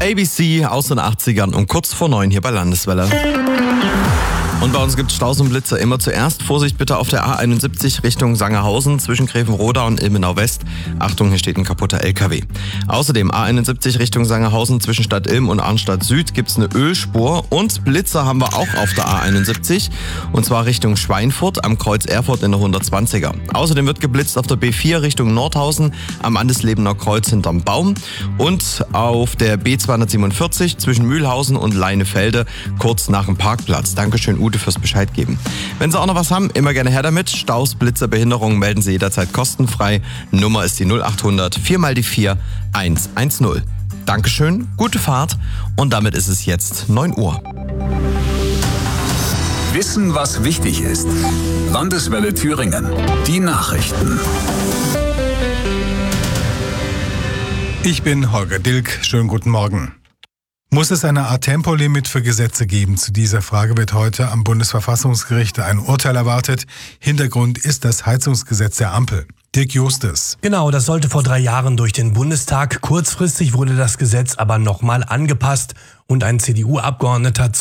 ABC aus den 80ern und kurz vor 9 hier bei Landeswelle. Und bei uns gibt es Staus und Blitzer immer zuerst. Vorsicht bitte auf der A71 Richtung Sangerhausen zwischen Grevenroda und Ilmenau West. Achtung, hier steht ein kaputter LKW. Außerdem A71 Richtung Sangerhausen zwischen Stadt Ilm und Arnstadt Süd gibt es eine Ölspur. Und Blitzer haben wir auch auf der A71. Und zwar Richtung Schweinfurt am Kreuz Erfurt in der 120er. Außerdem wird geblitzt auf der B4 Richtung Nordhausen am Andeslebener Kreuz hinterm Baum. Und auf der B247 zwischen Mühlhausen und Leinefelde kurz nach dem Parkplatz. Dankeschön, Ute, fürs Bescheid geben. Wenn Sie auch noch was haben, immer gerne her damit. Staus, Blitzer, Behinderungen melden Sie jederzeit kostenfrei. Nummer ist die 0800 4 mal die 4 110. Dankeschön, gute Fahrt und damit ist es jetzt 9 Uhr. Wissen, was wichtig ist. Landeswelle Thüringen. Die Nachrichten. Ich bin Holger Dilk. Schönen guten Morgen. Muss es eine Art Tempolimit für Gesetze geben? Zu dieser Frage wird heute am Bundesverfassungsgericht ein Urteil erwartet. Hintergrund ist das Heizungsgesetz der Ampel. Dirk Justus. Genau, das sollte vor 3 Jahren durch den Bundestag. Kurzfristig wurde das Gesetz aber nochmal angepasst und ein CDU-Abgeordneter